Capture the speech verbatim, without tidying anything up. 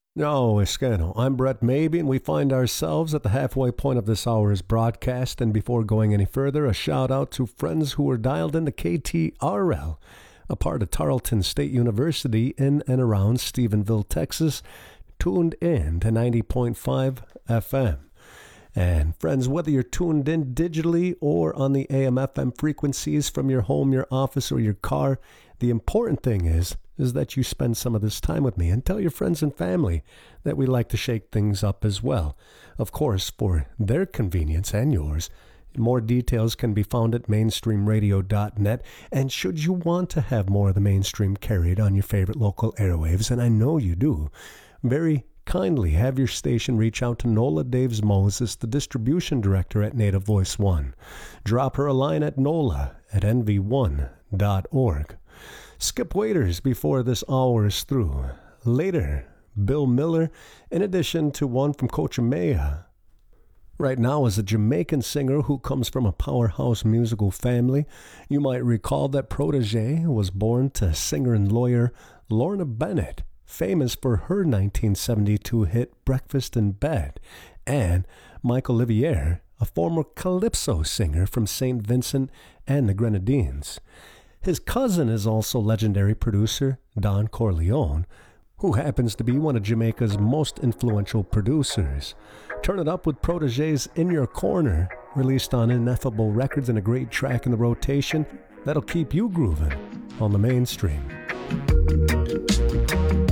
No, Escano. I'm Brett Maybe, and we find ourselves at the halfway point of this hour's broadcast. And before going any further, a shout out to friends who were dialed into K T R L, a part of Tarleton State University in and around Stephenville, Texas, tuned in to ninety point five F M. And friends, whether you're tuned in digitally or on the A M F M frequencies from your home, your office, or your car, the important thing is, is that you spend some of this time with me, and tell your friends and family that we like to shake things up as well. Of course, for their convenience and yours, more details can be found at mainstream radio dot net. And should you want to have more of the mainstream carried on your favorite local airwaves, and I know you do, very kindly have your station reach out to Nola Daves Moses, the distribution director at Native Voice One. Drop her a line at nola at n v one dot org. Skip waiters before this hour is through. Later, Bill Miller, in addition to one from Cochameya. Right now is a Jamaican singer who comes from a powerhouse musical family. You might recall that Protege was born to singer and lawyer Lorna Bennett, famous for her nineteen seventy-two hit Breakfast in Bed, and Mike Olivier, a former calypso singer from Saint Vincent and the Grenadines. His cousin is also legendary producer Don Corleone, who happens to be one of Jamaica's most influential producers. Turn it up with Protege's In Your Corner, released on Ineffable Records, and a great track in the rotation that'll keep you grooving on the mainstream.